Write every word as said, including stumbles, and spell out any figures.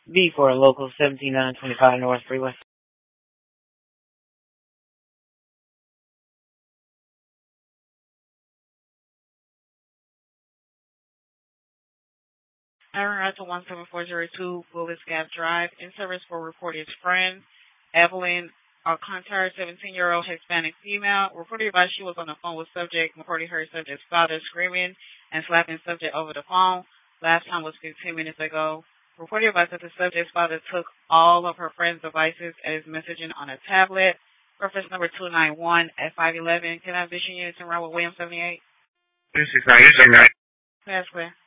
B for local seventeen nine twenty-five North Freeway. I regard to one seven four zero two Willis Gap Drive in service for reported friend Evelyn Alcantara, seventeen-year-old Hispanic female. Reported advised she was on the phone with subject. Reported her subject's father screaming and slapping subject over the phone. Last time was fifteen minutes ago. Reported advised that the subject's father took all of her friend's devices and is messaging on a tablet. Reference number two nine one at five eleven. Can I have vision units in route with William seventy-eight? This is nine seventy-nine. That's clear.